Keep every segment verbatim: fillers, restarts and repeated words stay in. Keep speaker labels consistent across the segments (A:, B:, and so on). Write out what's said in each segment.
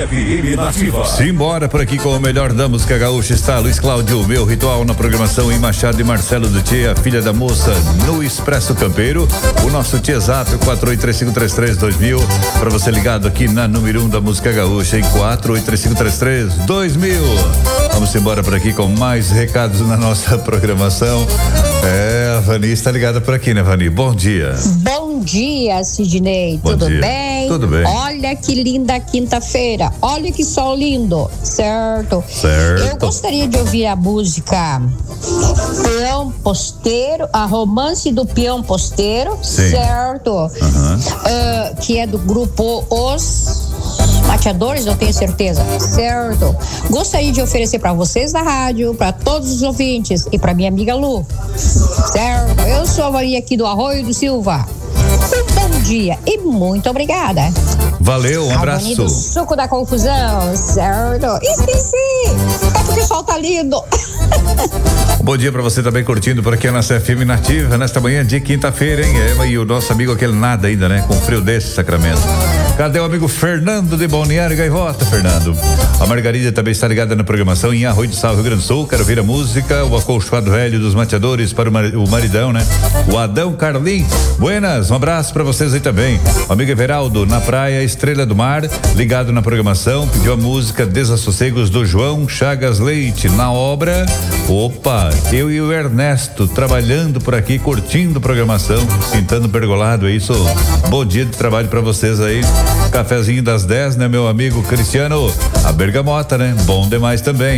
A: F M Nativa.
B: Simbora por aqui com o melhor da música gaúcha. Está Luiz Cláudio, meu ritual na programação em Machado e Marcelo do Tia, filha da moça, no Expresso Campeiro. O nosso Tia Zap, quatro oito três cinco três três dois mil, para você ligado aqui na número um da música gaúcha em quatro oito três cinco três três dois mil. Vamos embora por aqui com mais recados na nossa programação. É, a Vani está ligada por aqui, né, Vani? Bom dia.
C: Bom dia, Sidney.
B: Bom
C: Tudo
B: dia.
C: bem?
B: Tudo bem.
C: Olha que linda quinta-feira. Olha que sol lindo. Certo?
B: Certo.
C: Eu gostaria de ouvir a música Peão Posteiro, a Romance do Peão Posteiro.
B: Sim.
C: Certo?
B: Uhum.
C: Uh, que é do grupo Os Mateadores, eu tenho certeza. Certo? Gostaria de oferecer para vocês da rádio, para todos os ouvintes e para minha amiga Lu. Certo? Eu sou a Maria aqui do Arroio do Silva. Um bom dia e muito obrigada.
B: Valeu, um abraço.
C: Avenida Suco da Confusão, certo? Esqueci! É porque o sol tá lindo.
B: Bom dia pra você também curtindo por aqui a nossa F M Nativa nesta manhã de quinta-feira, hein? É, e o nosso amigo aquele nada ainda, né? Com frio desse, Sacramento. Cadê o amigo Fernando de Balneário Gaivota, Fernando? A Margarida também está ligada na programação em Arroio do Sal, Rio Grande do Sul. Quero ouvir a música, o acolchoado velho dos mateadores para o, mar, o maridão, né? O Adão Carlim. Buenas, um abraço pra vocês aí também. O amigo Everaldo, na praia Estrela do Mar, ligado na programação, pediu a música Desassossegos do João Chagas Leite. Na obra, opa, eu e o Ernesto trabalhando por aqui, curtindo programação, pintando pergolado, é isso. Bom dia de trabalho pra vocês aí. Cafezinho das dez, né, meu amigo Cristiano? A bergamota, né? Bom demais também.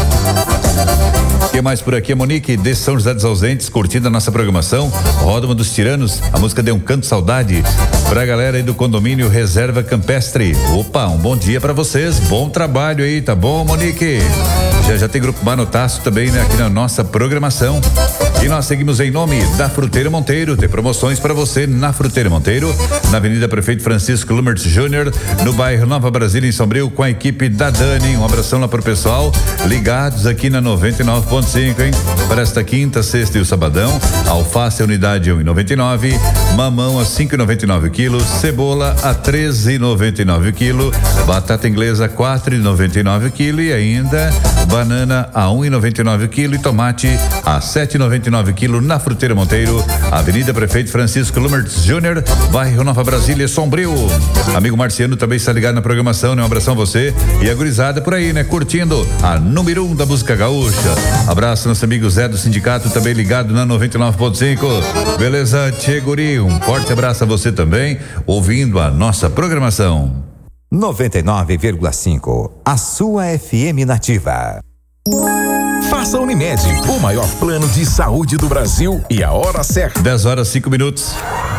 B: O que mais por aqui? A Monique de São José dos Ausentes, curtindo a nossa programação. Ródromo dos Tiranos, a música Deu um Canto Saudade. Pra galera aí do condomínio Reserva Campestre. Opa, um bom dia pra vocês. Bom trabalho aí, tá bom, Monique? Já já tem grupo Manotaço também, né, aqui na nossa programação. E nós seguimos em nome da Fruteira Monteiro. Tem promoções para você na Fruteira Monteiro, na Avenida Prefeito Francisco Lumertz Júnior, no bairro Nova Brasília, em Sombrio, com a equipe da Dani. Um abração lá pro pessoal ligados aqui na noventa e nove ponto cinco, hein? Para esta quinta, sexta e o sabadão. Alface a unidade um e noventa e nove, mamão a cinco e noventa e nove quilos, cebola a treze e noventa e nove quilo, batata inglesa quatro e noventa e nove quilo e ainda banana a um e noventa e nove quilo e tomate a sete e noventa e nove quilo na Fruteira Monteiro, Avenida Prefeito Francisco Lumertz Júnior, bairro Nova Brasília, Sombrio. Amigo Marciano também está ligado na programação, né? Um abração a você e a gurizada por aí, né? Curtindo a número um da música gaúcha. Abraço nosso amigo Zé do Sindicato, também ligado na noventa e nove ponto cinco. Beleza, Tchê Guri? Um forte abraço a você também, ouvindo a nossa programação.
D: noventa e nove vírgula cinco, a sua F M Nativa.
A: Faça Unimed, o maior plano de saúde do Brasil e a hora certa.
B: dez horas, cinco minutos.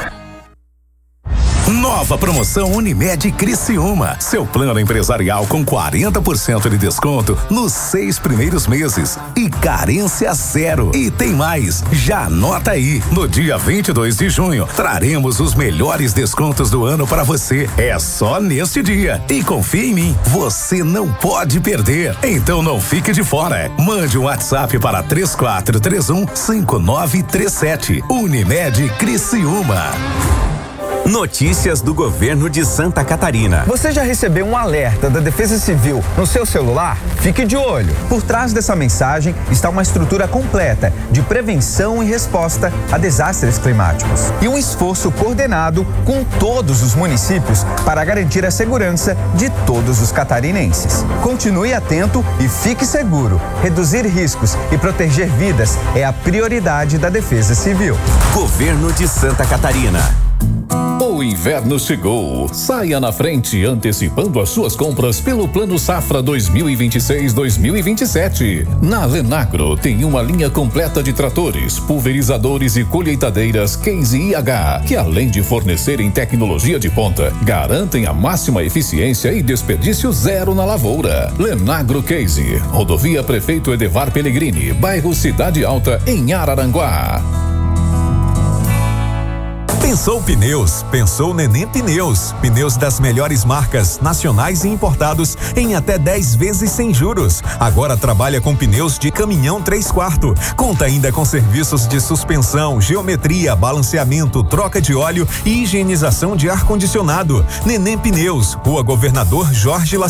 A: Nova promoção Unimed Criciúma. Seu plano empresarial com quarenta por cento de desconto nos seis primeiros meses e carência zero. E tem mais, já anota aí. No dia vinte e dois de junho, traremos os melhores descontos do ano para você. É só neste dia. E confia em mim, você não pode perder. Então não fique de fora. Mande um WhatsApp para três quatro três um cinco nove três sete. Unimed Criciúma.
E: Notícias do governo de Santa Catarina.
F: Você já recebeu um alerta da Defesa Civil no seu celular? Fique de olho. Por trás dessa mensagem está uma estrutura completa de prevenção e resposta a desastres climáticos. E um esforço coordenado com todos os municípios para garantir a segurança de todos os catarinenses. Continue atento e fique seguro. Reduzir riscos e proteger vidas é a prioridade da Defesa Civil.
E: Governo de Santa Catarina.
G: O inverno chegou. Saia na frente antecipando as suas compras pelo Plano Safra dois mil e vinte e seis dois mil e vinte e sete. Na Lenagro tem uma linha completa de tratores, pulverizadores e colheitadeiras Case I H, que além de fornecerem tecnologia de ponta, garantem a máxima eficiência e desperdício zero na lavoura. Lenagro Case, Rodovia Prefeito Edevar Pellegrini, bairro Cidade Alta, em Araranguá.
H: Pensou Pneus? Pensou Neném Pneus. Pneus das melhores marcas, nacionais e importados, em até dez vezes sem juros. Agora trabalha com pneus de caminhão três quartos. Conta ainda com serviços de suspensão, geometria, balanceamento, troca de óleo e higienização de ar-condicionado. Neném Pneus, Rua Governador Jorge